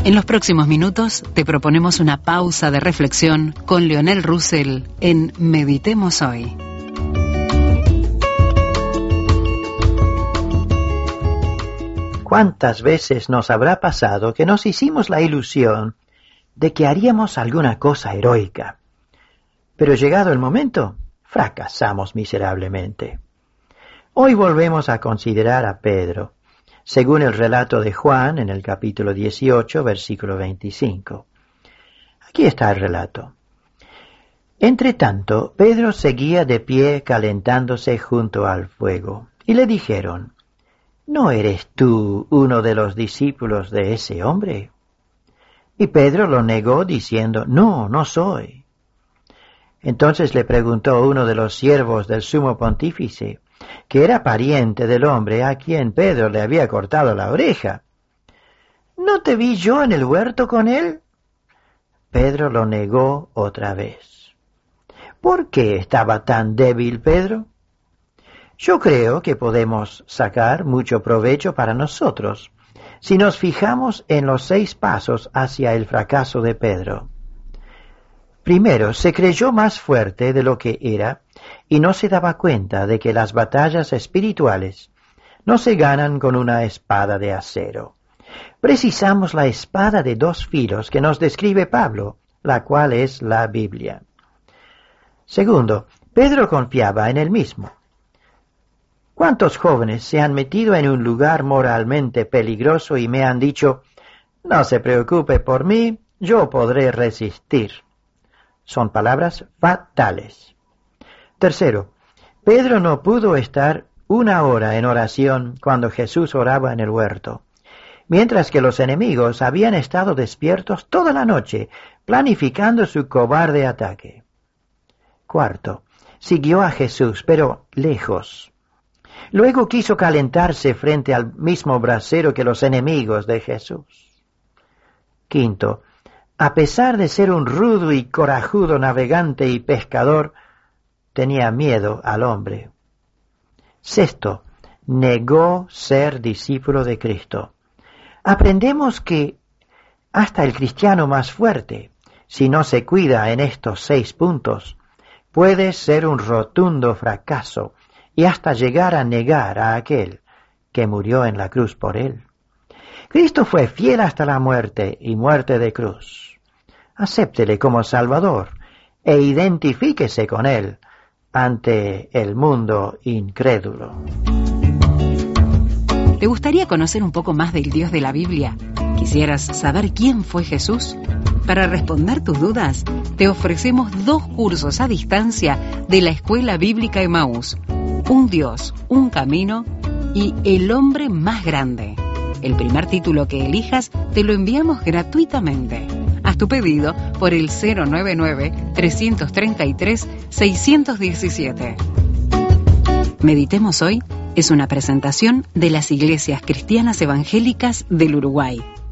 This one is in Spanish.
En los próximos minutos te proponemos una pausa de reflexión con Leonel Russell en Meditemos Hoy. ¿Cuántas veces nos habrá pasado que nos hicimos la ilusión de que haríamos alguna cosa heroica, pero llegado el momento, fracasamos miserablemente? Hoy volvemos a considerar a Pedro, según el relato de Juan en el capítulo 18, versículo 25. Aquí está el relato. Entretanto, Pedro seguía de pie calentándose junto al fuego, y le dijeron: ¿No eres tú uno de los discípulos de ese hombre? Y Pedro lo negó diciendo: No, no soy. Entonces le preguntó uno de los siervos del sumo pontífice, que era pariente del hombre a quien Pedro le había cortado la oreja: ¿No te vi yo en el huerto con él? Pedro lo negó otra vez. ¿Por qué estaba tan débil Pedro? Yo creo que podemos sacar mucho provecho para nosotros si nos fijamos en los 6 pasos hacia el fracaso de Pedro. Primero, se creyó más fuerte de lo que era y no se daba cuenta de que las batallas espirituales no se ganan con una espada de acero. Precisamos la espada de 2 filos que nos describe Pablo, la cual es la Biblia. Segundo, Pedro confiaba en él mismo. ¿Cuántos jóvenes se han metido en un lugar moralmente peligroso y me han dicho: no se preocupe por mí, yo podré resistir? Son palabras fatales. Tercero, Pedro no pudo estar 1 hora en oración cuando Jesús oraba en el huerto, mientras que los enemigos habían estado despiertos toda la noche, planificando su cobarde ataque. Cuarto, siguió a Jesús, pero lejos. Luego quiso calentarse frente al mismo brasero que los enemigos de Jesús. Quinto, a pesar de ser un rudo y corajudo navegante y pescador, tenía miedo al hombre. Sexto, negó ser discípulo de Cristo. Aprendemos que hasta el cristiano más fuerte, si no se cuida en estos 6 puntos, puede ser un rotundo fracaso y hasta llegar a negar a aquel que murió en la cruz por él. Cristo fue fiel hasta la muerte y muerte de cruz. Acéptele como Salvador e identifíquese con él ante el mundo incrédulo. ¿Te gustaría conocer un poco más del Dios de la Biblia? ¿Quisieras saber quién fue Jesús? Para responder tus dudas, te ofrecemos 2 cursos a distancia de la Escuela Bíblica Emaús: Un Dios, un camino y El hombre más grande. El primer título que elijas te lo enviamos gratuitamente. Haz tu pedido por el 099-333-617. Meditemos Hoy es una presentación de las Iglesias Cristianas Evangélicas del Uruguay.